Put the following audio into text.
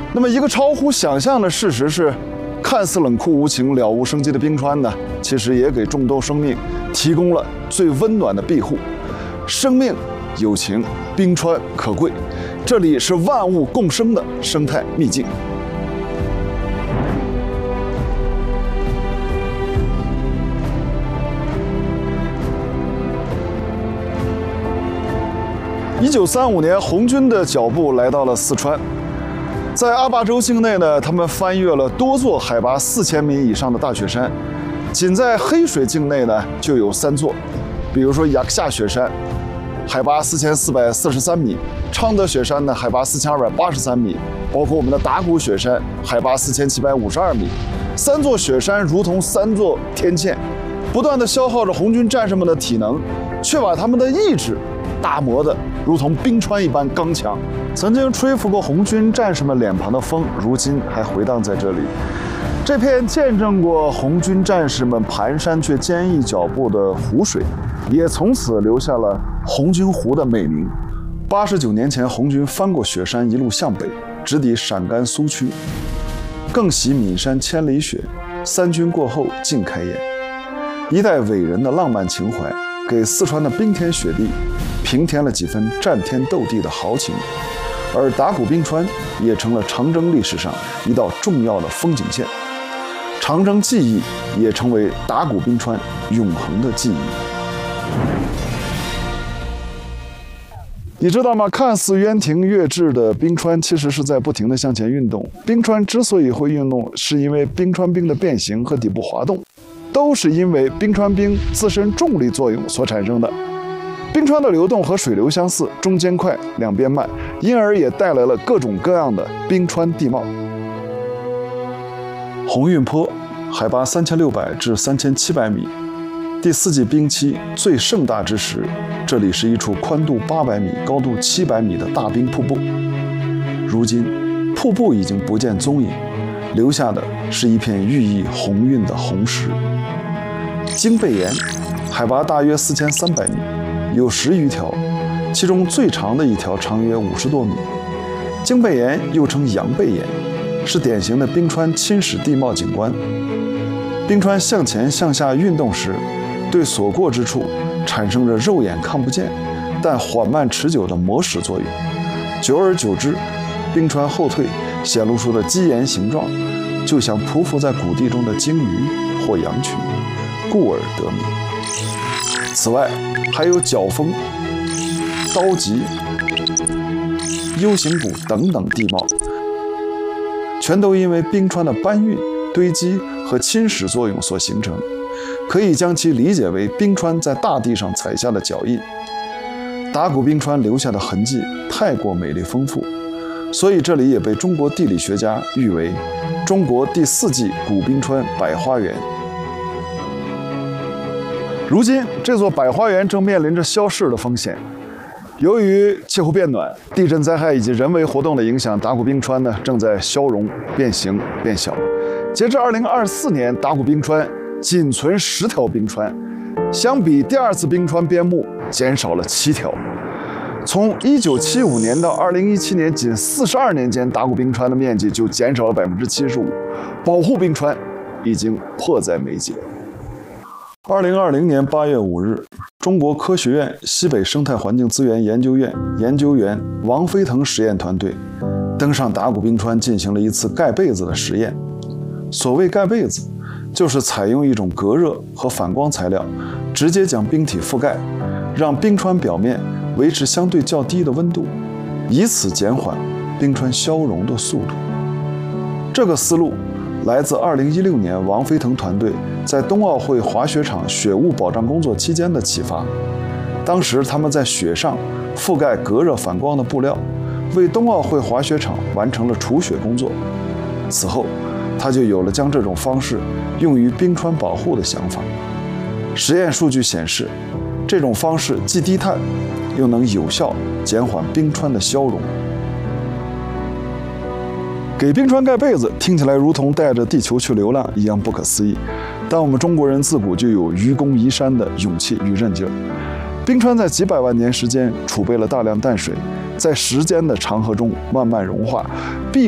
那么一个超乎想象的事实是，看似冷酷无情、了无生机的冰川呢，其实也给众多生命提供了最温暖的庇护。生命有情，冰川可贵，这里是万物共生的生态秘境。1935年，红军的脚步来到了四川，在阿坝州境内呢，他们翻越了多座海拔4000米以上的大雪山，仅在黑水境内呢就有3座，比如说雅克夏雪山，海拔4443米；昌德雪山呢，海拔4283米；包括我们的达古雪山，海拔4752米。3座雪山如同3座天堑，不断地消耗着红军战士们的体能，却把他们的意志打磨的如同冰川一般刚强。曾经吹拂过红军战士们脸庞的风，如今还回荡在这里。这片见证过红军战士们蹒跚却坚毅脚步的湖水，也从此留下了红军湖的美名。89年前，红军翻过雪山，一路向北，直抵陕甘苏区，更袭岷山千里雪。3军过后尽开眼，一代伟人的浪漫情怀，给四川的冰天雪地平添了几分战天斗地的豪情，而达古冰川也成了长征历史上一道重要的风景线。长征记忆也成为达古冰川永恒的记忆。你知道吗？看似渊庭跃峙的冰川，其实是在不停地向前运动。冰川之所以会运动，是因为冰川冰的变形和底部滑动，都是因为冰川冰自身重力作用所产生的。冰川的流动和水流相似，中间快，两边慢，因而也带来了各种各样的冰川地貌。红运坡，海拔3600至3700米，第4纪冰期最盛大之时，这里是一处宽度800米、高度700米的大冰瀑布。如今，瀑布已经不见踪影，留下的是一片寓意鸿运的红石。经背岩，海拔大约4300米，有10余条，其中最长的一条长约50多米。经背岩又称羊背岩，是典型的冰川侵蚀地貌景观。冰川向前向下运动时，对所过之处产生着肉眼看不见但缓慢持久的磨蚀作用。久而久之，冰川后退显露出的基岩形状，就像匍匐在谷地中的鲸鱼或羊群，故而得名。此外，还有角峰、刀脊、U形谷等等地貌，全都因为冰川的搬运、堆积和侵蚀作用所形成，可以将其理解为冰川在大地上踩下的脚印。达古冰川留下的痕迹太过美丽丰富，所以这里也被中国地理学家誉为中国第4纪古冰川百花园。如今，这座百花园正面临着消逝的风险。由于气候变暖、地震灾害以及人为活动的影响，达古冰川呢正在消融、变形、变小。截至2024年，达古冰川仅存10条冰川，相比第2次冰川边牧减少了7条。从1975年到2017年，仅42年间，达古冰川的面积就减少了75%，保护冰川已经迫在眉睫。2020年8月5日，中国科学院西北生态环境资源研究院研究员王飞腾实验团队登上达古冰川进行了一次盖被子的实验。所谓盖被子，就是采用一种隔热和反光材料，直接将冰体覆盖，让冰川表面维持相对较低的温度，以此减缓冰川消融的速度。这个思路来自2016年王飞腾团队在冬奥会滑雪场雪雾保障工作期间的启发。当时他们在雪上覆盖隔热反光的布料，为冬奥会滑雪场完成了除雪工作。此后，他就有了将这种方式用于冰川保护的想法。实验数据显示，这种方式既低碳，又能有效减缓冰川的消融。给冰川盖被子听起来如同带着地球去流浪一样不可思议，但我们中国人自古就有愚公移山的勇气与韧劲儿。冰川在几百万年时间储备了大量淡水，在时间的长河中慢慢融化，